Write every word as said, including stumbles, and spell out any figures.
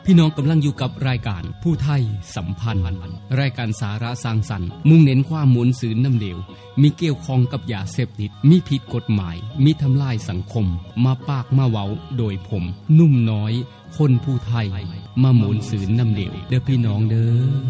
พี่น้องกำลังอยู่กับรายการผู้ไทยสัมพันธ์รายการสาระสร้างสรรค์มุ่งเน้นความมวลซื่นน้ำเหลวมีเกี่ยวข้องกับยาเสพติดมีผิดกฎหมายมีทำลายสังคมมาปากมาเว้าโดยผมนุ่มน้อยคนผู้ไทยมามวลซื่นน้ำเหลวเด้อพี่น้องเด้อ